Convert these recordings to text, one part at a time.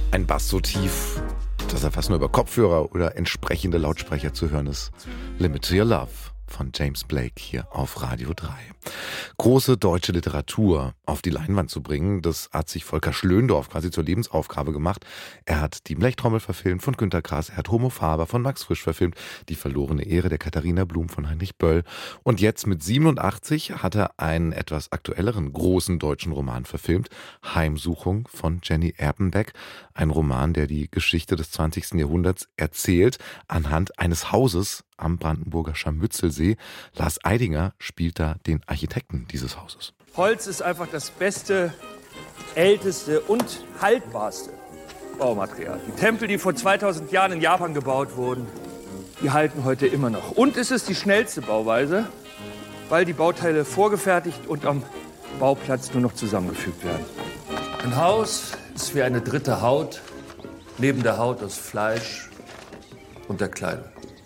Ein Bass so tief, dass er fast nur über Kopfhörer oder entsprechende Lautsprecher zu hören ist. Limit to Your Love von James Blake hier auf Radio 3. Große deutsche Literatur auf die Leinwand zu bringen, das hat sich Volker Schlöndorff quasi zur Lebensaufgabe gemacht. Er hat die Blechtrommel verfilmt von Günter Grass, er hat Homo Faber von Max Frisch verfilmt, Die verlorene Ehre der Katharina Blum von Heinrich Böll. Und jetzt mit 87 hat er einen etwas aktuelleren großen deutschen Roman verfilmt, Heimsuchung von Jenny Erpenbeck. Ein Roman, der die Geschichte des 20. Jahrhunderts erzählt, anhand eines Hauses am Brandenburger Scharmützelsee. Lars Eidinger spielt da den Architekten dieses Hauses. Holz ist einfach das beste, älteste und haltbarste Baumaterial. Die Tempel, die vor 2000 Jahren in Japan gebaut wurden, die halten heute immer noch. Und es ist die schnellste Bauweise, weil die Bauteile vorgefertigt und am Bauplatz nur noch zusammengefügt werden. Ein Haus ist wie eine dritte Haut, neben der Haut aus Fleisch und der Kleidung.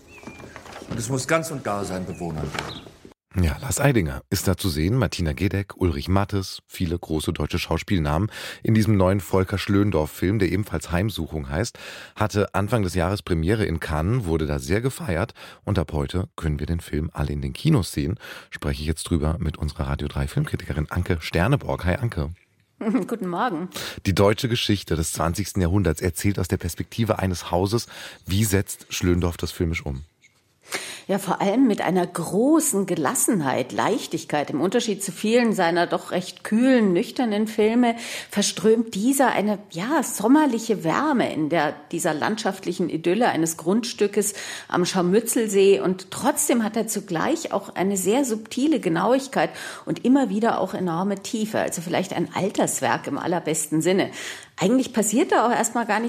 Und es muss ganz und gar seinen Bewohnern gehören. Ja, Lars Eidinger ist da zu sehen, Martina Gedeck, Ulrich Mattes, viele große deutsche Schauspielnamen in diesem neuen Volker Schlöndorff-Film, der ebenfalls Heimsuchung heißt, hatte Anfang des Jahres Premiere in Cannes, wurde da sehr gefeiert und ab heute können wir den Film alle in den Kinos sehen. Spreche ich jetzt drüber mit unserer Radio 3 Filmkritikerin Anke Sterneborg. Hi Anke. Guten Morgen. Die deutsche Geschichte des 20. Jahrhunderts erzählt aus der Perspektive eines Hauses. Wie setzt Schlöndorff das filmisch um? Ja, vor allem mit einer großen Gelassenheit, Leichtigkeit. Im Unterschied zu vielen seiner doch recht kühlen, nüchternen Filme verströmt dieser eine, sommerliche Wärme in dieser landschaftlichen Idylle eines Grundstückes am Scharmützelsee. Und trotzdem hat er zugleich auch eine sehr subtile Genauigkeit und immer wieder auch enorme Tiefe. Also vielleicht ein Alterswerk im allerbesten Sinne. Eigentlich passiert da auch erstmal gar nicht